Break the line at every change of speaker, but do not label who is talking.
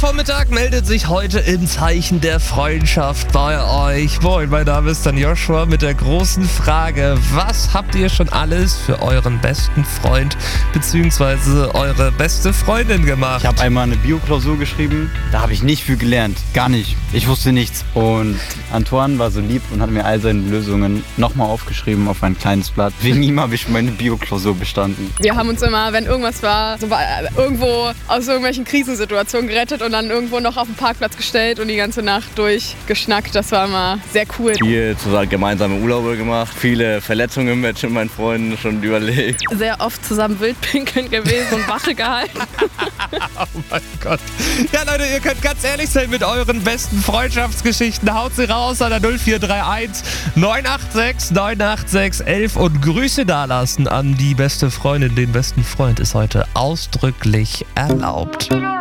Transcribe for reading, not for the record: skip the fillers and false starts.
Vormittag meldet sich heute im Zeichen der Freundschaft bei euch. Moin, mein Name ist dann Joshua mit der großen Frage: Was habt ihr schon alles für euren besten Freund bzw. eure beste Freundin gemacht?
Ich habe einmal eine Bio-Klausur geschrieben, da habe ich nicht viel gelernt, gar nicht. Ich wusste nichts. Und Antoine war so lieb und hat mir all seine Lösungen nochmal aufgeschrieben auf ein kleines Blatt. Wegen ihm habe ich meine Bio-Klausur bestanden.
Wir haben uns immer, wenn irgendwas war, so irgendwo aus irgendwelchen Krisensituationen gerettet und dann irgendwo noch auf den Parkplatz gestellt und die ganze Nacht durchgeschnackt. Das war immer sehr cool.
Viel zusammen gemeinsame Urlaube gemacht, viele Verletzungen mit meinen Freunden schon überlebt.
Sehr oft zusammen wildpinkeln gewesen und Wache gehalten.
Oh mein Gott. Ja, Leute, ihr könnt ganz ehrlich sein mit euren besten Freundschaftsgeschichten. Haut sie raus an der 0431 986 986 11 und Grüße dalassen an die beste Freundin. Den besten Freund ist heute ausdrücklich erlaubt.